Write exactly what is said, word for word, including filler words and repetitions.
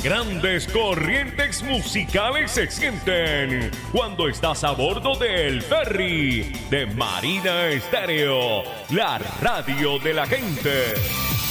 grandes corrientes musicales se sienten cuando estás a bordo del ferry de Marina Estéreo, la radio de la gente.